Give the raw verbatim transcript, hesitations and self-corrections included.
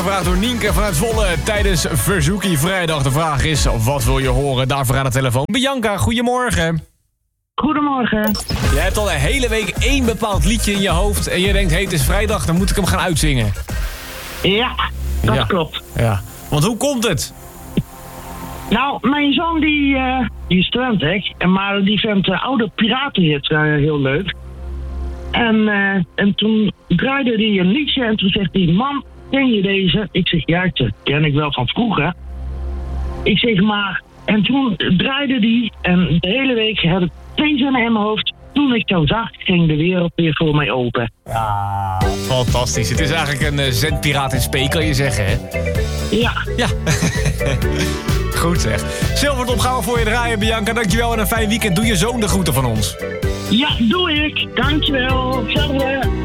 gevraagd door Nienke vanuit Zwolle tijdens Verzoekie Vrijdag. De vraag is, wat wil je horen? Daarvoor aan de telefoon. Bianca, goedemorgen. Goedemorgen. Je hebt al de hele week één bepaald liedje in je hoofd en je denkt, hé, hey, het is vrijdag, dan moet ik hem gaan uitzingen. Ja, dat Ja. klopt. Ja, want hoe komt het? Nou, mijn zoon die, eh, die is twintig, en maar die vindt uh, oude piratenhits uh, heel leuk. En, eh, en toen draaide hij een liedje en toen zegt hij, mam, ken je deze? Ik zeg, ja, dat ken ik wel van vroeger. Ik zeg maar, en toen draaide hij en de hele week had ik twee zinnen in mijn hoofd. Toen ik jou zag, ging de wereld weer voor mij open. Ja, fantastisch. Het is eigenlijk een uh, zendpiraat in spe, kan je zeggen, hè? Ja. Ja. Goed zeg. Sil wordt opgehouden voor je draaien, Bianca. Dankjewel en een fijn weekend. Doe je zoon de groeten van ons. Ja, doe ik. Dankjewel. Hetzelfde.